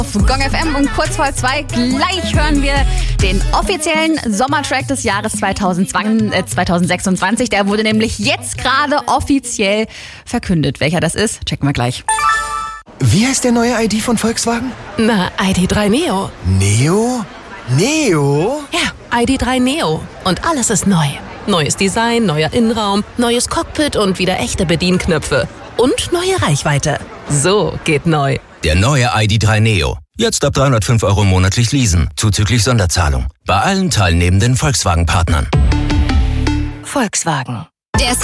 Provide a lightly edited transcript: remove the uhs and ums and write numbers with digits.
Auf Gong FM um kurz vor 2. Gleich hören wir den offiziellen Sommertrack des Jahres 2026. Der wurde nämlich jetzt gerade offiziell verkündet. Welcher das ist, checken wir gleich. Wie heißt der neue ID von Volkswagen? Na, ID.3 Neo. Neo? Neo? Ja, ID.3 Neo. Und alles ist neu. Neues Design, neuer Innenraum, neues Cockpit und wieder echte Bedienknöpfe. Und neue Reichweite. So geht neu. Der neue ID.3 Neo. Jetzt ab 305 € monatlich leasen, zuzüglich Sonderzahlung. Bei allen teilnehmenden Volkswagen-Partnern. Volkswagen. Der